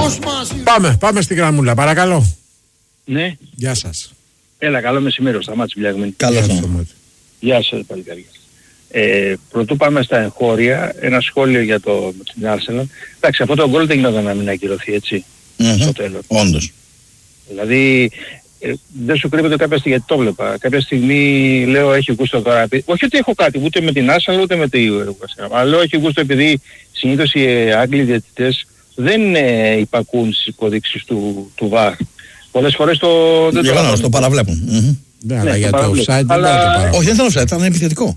Πάμε στη γραμμούλα, παρακαλώ. Ναι. Γεια σας. Έλα, καλό μεσημέρι, ο Σταμάτης Μπλιαγμένη. Καλώς Γεια σας, παλικάρια. Πρωτού πάμε στα εγχώρια, ένα σχόλιο για την Arsenal. Εντάξει, αυτό το γκολ δεν γινόταν να μην ακυρωθεί, έτσι, στο τέλος. Όντως. Δηλαδή, δεν σου κρύβεται κάποια στιγμή, γιατί το βλέπα. Κάποια στιγμή λέω έχει γούστο τώρα. Όχι ότι έχω κάτι, ούτε με την Arsenal ούτε με τη Arsenal. Αλλά λέω έχει γούστο επειδή συνήθως οι Άγγλοι διαιτητές δεν υπακούν στις υποδείξεις του VAR. Πολλές φορές το παραβλέπουν. Ναι, αλλά για το offside δεν ήταν. Όχι, δεν ήταν offside, ήταν επιθετικό.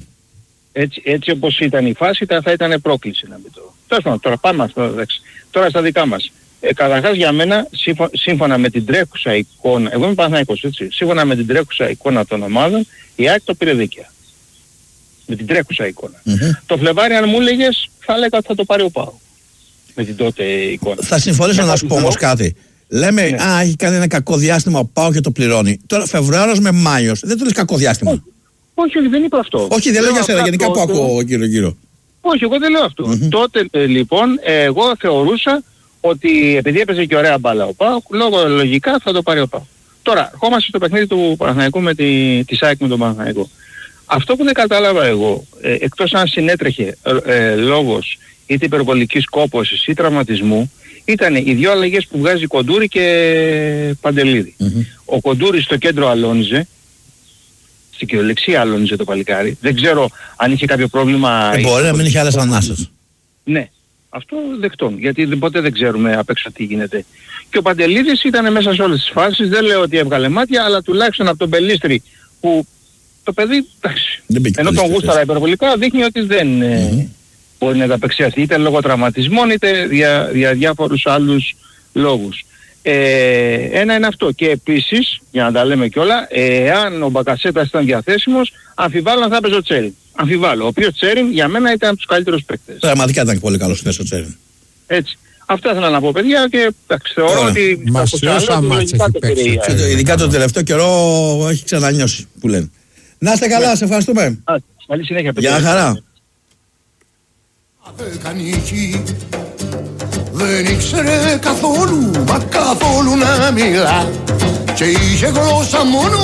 Έτσι όπως ήταν η φάση θα ήταν πρόκληση να μην το... Τώρα πάμε αυτό, τώρα στα δικά μας. Καταρχάς για μένα, σύμφωνα με την τρέχουσα εικόνα, εγώ είμαι Παναθηναϊκός, έτσι, σύμφωνα με την τρέχουσα εικόνα των ομάδων, η ΑΕΚ το πήρε δίκαια. Με την τρέχουσα εικόνα. Το Φλεβάρι αν μου έλεγες, θα έλεγα ότι θα το πάρει ο ΠΑΟΚ. Με την τότε εικόνα. Θα συμφωνήσω να σου πω όμως κάτι. Λέμε, έχει κάνει ένα κακό διάστημα ο ΠΑΟΚ και το πληρώνει. Τώρα Φεβρουάριος με Μάιος, δεν το λες κακό διάστημα. Όχι, δεν είπα αυτό. Όχι, δεν λέω για σένα, γενικά που ακούω γύρω-γύρω. Όχι, εγώ δεν λέω αυτό. Τότε λοιπόν, εγώ θεωρούσα ότι επειδή έπαιζε και ωραία μπάλα ο ΠΑΟΚ, λογικά θα το πάρει ο ΠΑΟΚ. Τώρα, ερχόμαστε στο παιχνίδι του Παναθηναϊκού με τη ΣΑΕΚ με τον Παναθηναϊκό. Αυτό που δεν κατάλαβα εγώ, εκτός αν συνέτρεχε λόγος είτε υπερβολικής κόπωσης ή τραυματισμού, ήταν οι δύο αλλαγές που βγάζει Κοντούρη και Παντελίδη. Ο Κοντούρης στο κέντρο αλώνιζε, στην κυριολεξία αλώνιζε το παλικάρι. Δεν ξέρω αν είχε κάποιο πρόβλημα... Μπορεί να μην είχε άλλες ανάσες. Ναι. Αυτό δεκτών, γιατί ποτέ δεν ξέρουμε απ' έξω τι γίνεται. Και ο Παντελίδης ήταν μέσα σε όλες τις φάσεις, δεν λέω ότι έβγαλε μάτια, αλλά τουλάχιστον από τον Πελίστρη που το παιδί, εντάξει, ενώ τον γούσταρα υπερβολικά, δείχνει ότι δεν μπορεί να ανταπεξέλθει, είτε λόγω τραυματισμών, είτε για διάφορους άλλους λόγους. Ένα είναι αυτό. Και επίσης, για να τα λέμε κιόλα, εάν ο Μπακασέτας ήταν διαθέσιμος, αμφιβάλλω αν θα έπαιζε ο Τσέριν. Αμφιβάλλω. Ο οποίος Τσέριν για μένα ήταν από τους καλύτερους παίκτες. Πραγματικά ήταν πολύ καλός ο Τσέριν. Έτσι. Αυτά ήθελα να πω, παιδιά, και θεωρώ ότι... Ειδικά τον τελευταίο καιρό έχει ξανανιώσει, που λένε. Να είστε καλά, σε ευχαριστούμε. Καλή συνέχεια, παιδιά. Γεια χαρά. Δεν ήξερε καθόλου, μα καθόλου να μιλά και είχε γλώσσα μόνο